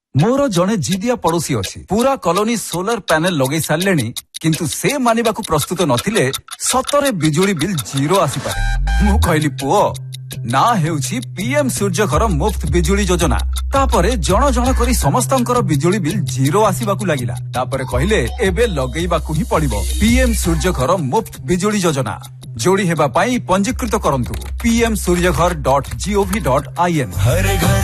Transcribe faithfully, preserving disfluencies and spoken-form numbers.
मोर जड़े जिदिया पड़ोसी अच्छी पूरा कॉलोनी सोलर पैनल लगे सारे किंतु से मानिबा प्रस्तुत नथिले सतरे बिजुली बिल जीरो आसी पारे। मु कहली पुओ ना हेउछि पीएम सूर्य घर मुफ्त बिजुली योजना। तापरे जण जण करी समस्तंकर बिजुली बिल जीरो आसीबाकू लागिला। तापरे कहले एबे लगेइबाकू ही पड़िबो पीएम सूर्य घर मुफ्त बिजुली योजना। जोड़ी हेबा पाई पंजीकृत करंतु पीएम सूर्य घर डॉट जीओवी डॉट आईएन।